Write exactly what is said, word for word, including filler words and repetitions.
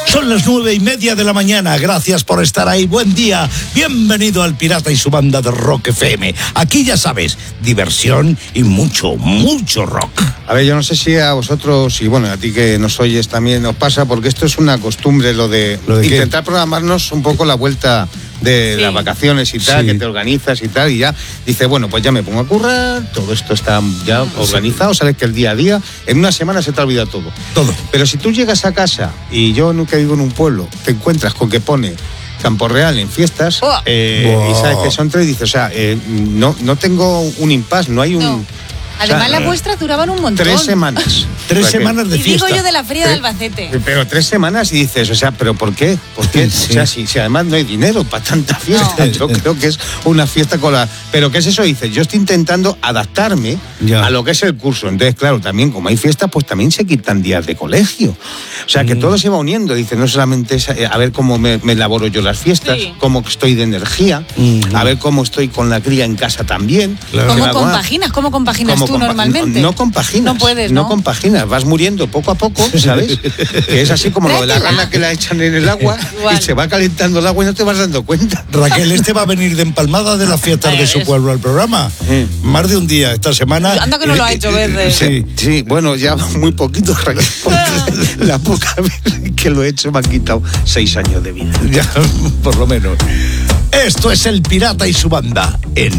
Son las nueve y media de la mañana. Gracias por estar ahí. Buen día. Bienvenido al Pirata y su banda de Rock F M. Aquí ya sabes, diversión y mucho, mucho rock. A ver, yo no sé si a vosotros y bueno, a ti que nos oyes también os pasa, porque esto es una costumbre, lo de, ¿Lo de intentar qué? programarnos un poco la vuelta de sí. las vacaciones y tal, sí. que te organizas y tal, y ya dices, bueno, pues ya me pongo a currar, todo esto está ya organizado, sabes que el día a día, en una semana se te olvida todo. Todo. Pero si tú llegas a casa, y yo nunca vivo en un pueblo, te encuentras con que pone Campo Real en fiestas, oh. eh, wow. y sabes que son tres, dices, o sea, eh, no, no tengo un impasse, no hay un... No. Además, o sea, las vuestras duraban un montón. Tres semanas. Tres semanas de y fiesta. Y digo yo de la feria de Albacete. Pero tres semanas y dices, o sea, ¿pero por qué? ¿Por qué? Sí. O sea, si, si además no hay dinero para tanta fiesta. No. Yo creo que es una fiesta con la... ¿Pero qué es eso? Dices, yo estoy intentando adaptarme ya. a lo que es el curso. Entonces, claro, también como hay fiestas, pues también se quitan días de colegio. O sea, que mm. todo se va uniendo. Dices, no solamente es a ver cómo me, me elaboro yo las fiestas, sí. cómo estoy de energía, mm. a ver cómo estoy con la cría en casa también. Claro. ¿Cómo compaginas? ¿Cómo compaginas ¿Cómo tú compa normalmente? No, No compaginas. No puedes, ¿no? No compaginas, vas muriendo poco a poco, ¿sabes? Que es así como lo de la rana que la echan en el agua y se va calentando el agua y no te vas dando cuenta. Raquel, este va a venir de empalmada de las fiestas de su pueblo al programa. Sí. Más de un día esta semana. Anda que no lo ha hecho, ¿verdad? Sí, sí, bueno, ya muy poquito, Raquel, porque la poca vez que lo he hecho me han quitado seis años de vida. Ya, por lo menos. Esto es El Pirata y su banda en